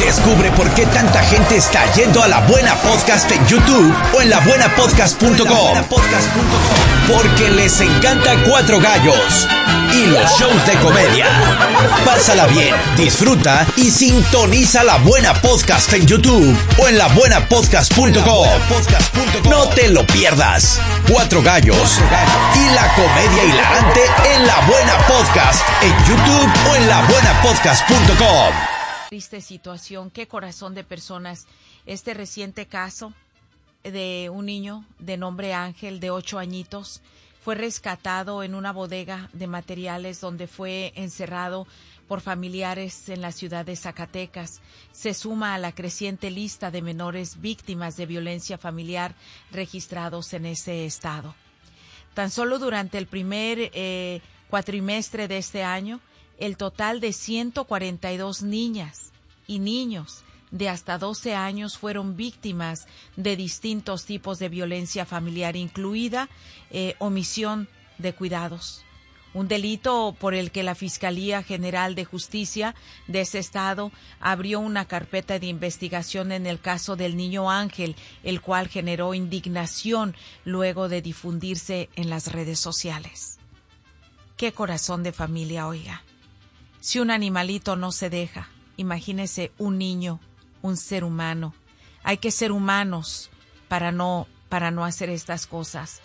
Descubre por qué tanta gente está yendo a La Buena Podcast en YouTube o en labuenapodcast.com. Porque les encanta Cuatro Gallos y los shows de comedia. Pásala bien, disfruta y sintoniza La Buena Podcast en YouTube o en labuenapodcast.com. No te lo pierdas. Cuatro Gallos y la comedia hilarante en La Buena Podcast en YouTube o en labuenapodcast.com. Triste situación, qué corazón de personas. Este reciente caso de un niño de nombre Ángel, de 8 añitos, fue rescatado en una bodega de materiales donde fue encerrado por familiares en la ciudad de Zacatecas. Se suma a la creciente lista de menores víctimas de violencia familiar registrados en ese estado. Tan solo durante el primer cuatrimestre de este año, el total de 142 niñas y niños de hasta 12 años fueron víctimas de distintos tipos de violencia familiar, incluida omisión de cuidados. Un delito por el que la Fiscalía General de Justicia de ese estado abrió una carpeta de investigación en el caso del niño Ángel, el cual generó indignación luego de difundirse en las redes sociales. ¡Qué corazón de familia, oiga! Si un animalito no se deja, imagínese un niño, un ser humano. Hay que ser humanos para no hacer estas cosas.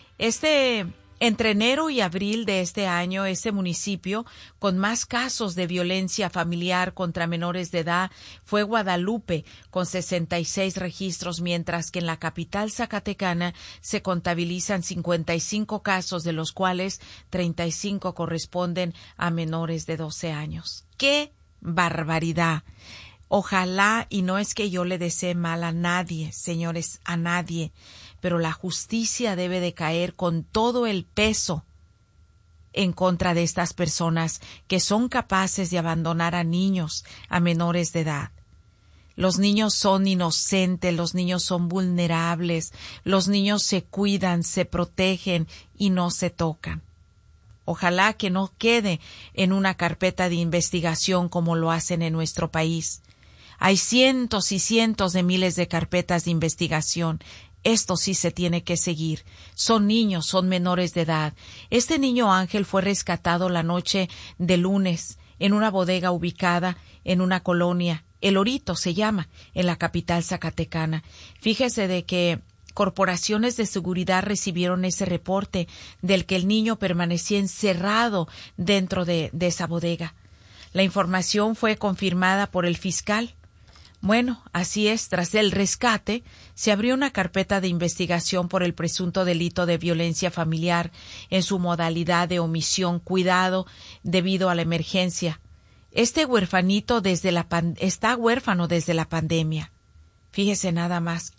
Entre enero y abril de este año, ese municipio con más casos de violencia familiar contra menores de edad fue Guadalupe, con 66 registros, mientras que en la capital zacatecana se contabilizan 55 casos, de los cuales 35 corresponden a menores de 12 años. ¡Qué barbaridad! Ojalá, y no es que yo le desee mal a nadie, señores, a nadie, pero la justicia debe de caer con todo el peso en contra de estas personas que son capaces de abandonar a niños, a menores de edad. Los niños son inocentes, los niños son vulnerables, los niños se cuidan, se protegen y no se tocan. Ojalá que no quede en una carpeta de investigación como lo hacen en nuestro país. Hay cientos y cientos de miles de carpetas de investigación. Esto sí se tiene que seguir. Son niños, son menores de edad. Este niño Ángel fue rescatado la noche de lunes en una bodega ubicada en una colonia, El Orito se llama, en la capital zacatecana. Fíjese de que corporaciones de seguridad recibieron ese reporte del que el niño permanecía encerrado dentro de esa bodega. La información fue confirmada por el fiscal. Bueno, así es, tras el rescate, se abrió una carpeta de investigación por el presunto delito de violencia familiar en su modalidad de omisión, cuidado, debido a la emergencia. Este huerfanito está huérfano desde la pandemia. Fíjese nada más.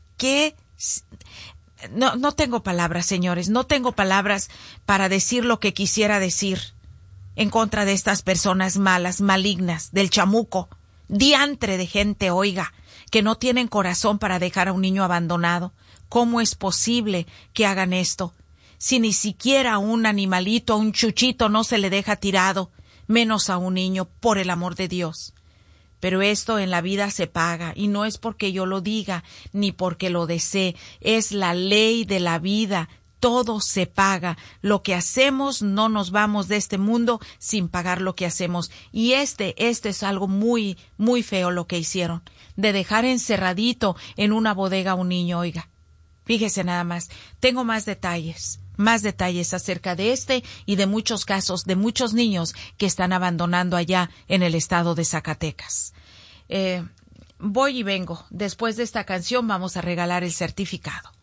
No tengo palabras, señores, no tengo palabras para decir lo que quisiera decir en contra de estas personas malas, malignas, del chamuco. Diantre de gente, oiga, que no tienen corazón para dejar a un niño abandonado. ¿Cómo es posible que hagan esto? Si ni siquiera a un animalito, a un chuchito no se le deja tirado, menos a un niño, por el amor de Dios. Pero esto en la vida se paga, y no es porque yo lo diga, ni porque lo desee, es la ley de la vida. Todo se paga. Lo que hacemos, no nos vamos de este mundo sin pagar lo que hacemos. Y este es algo muy, muy feo lo que hicieron, de dejar encerradito en una bodega a un niño, oiga. Fíjese nada más, tengo más detalles acerca de este y de muchos casos de muchos niños que están abandonando allá en el estado de Zacatecas. Voy y vengo. Después de esta canción vamos a regalar el certificado.